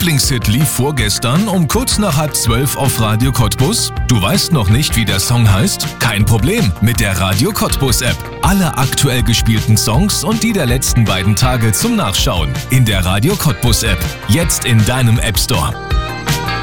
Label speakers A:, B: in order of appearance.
A: Lieblingshit lief vorgestern um kurz nach 11:30 auf Radio Cottbus? Du weißt noch nicht, wie der Song heißt? Kein Problem, mit der Radio Cottbus App. Alle aktuell gespielten Songs und die der letzten beiden Tage zum Nachschauen. In der Radio Cottbus App. Jetzt in deinem App Store.